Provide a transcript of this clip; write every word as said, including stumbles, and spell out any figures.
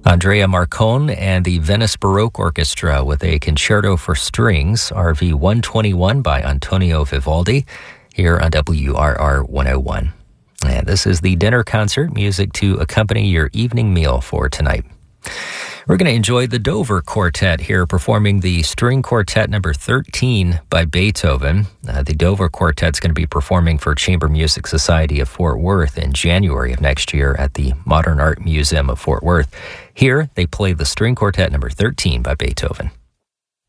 Andrea Marcon and the Venice Baroque Orchestra with a concerto for strings, R V one twenty-one by Antonio Vivaldi, here on W R R one oh one. And this is the dinner concert, music to accompany your evening meal for tonight. We're going to enjoy the Dover Quartet here performing the String Quartet number thirteen by Beethoven. Uh, the Dover Quartet's going to be performing for Chamber Music Society of Fort Worth in January of next year at the Modern Art Museum of Fort Worth. Here, they play the String Quartet number thirteen by Beethoven.